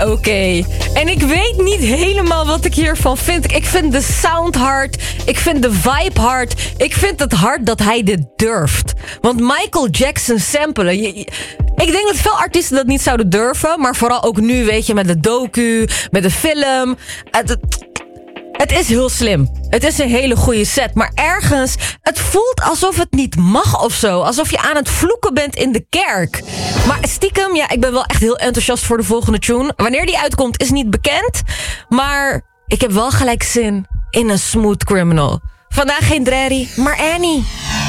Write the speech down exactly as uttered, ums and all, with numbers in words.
oké. Okay. En ik weet niet helemaal wat ik hiervan vind. Ik vind de sound hard. Ik vind de vibe hard. Ik vind het hard dat hij dit durft. Want Michael Jackson samplen... Je, je, ik denk dat veel artiesten dat niet zouden durven. Maar vooral ook nu, weet je, met de docu, met de film. Het, het, het is heel slim. Het is een hele goede set. Maar ergens, het voelt alsof het niet mag of zo. Alsof je aan het vloeken bent in de kerk. Maar stiekem, ja, ik ben wel echt heel enthousiast voor de volgende tune. Wanneer die uitkomt is niet bekend. Maar ik heb wel gelijk zin in een Smooth Criminal. Vandaag geen Drerry, maar Annie.